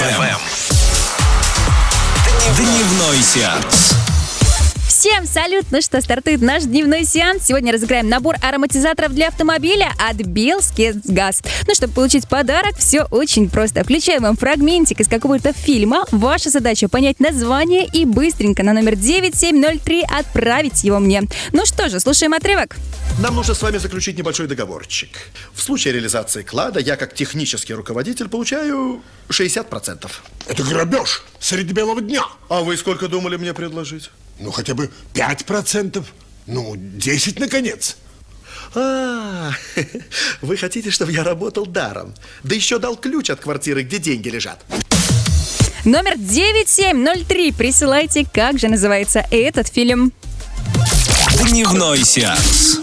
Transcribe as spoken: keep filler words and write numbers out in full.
эф эм. Дневной сеанс. Всем салют! Ну что, стартует наш дневной сеанс. Сегодня разыграем набор ароматизаторов для автомобиля от Bill's Kids Gas. Ну, чтобы получить подарок, все очень просто. Включаем вам фрагментик из какого-то фильма. Ваша задача понять название и быстренько на номер девять семь ноль три отправить его мне. Ну что же, слушаем отрывок. Нам нужно с вами заключить небольшой договорчик. В случае реализации клада я, как технический руководитель, получаю шестьдесят процентов. Это грабеж среди белого дня. А вы сколько думали мне предложить? Ну, хотя бы пять процентов. Ну, десять, наконец. А, вы хотите, чтобы я работал даром? Да еще дал ключ от квартиры, где деньги лежат. Номер девять семь ноль три. Присылайте, как же называется этот фильм. Дневной сеанс.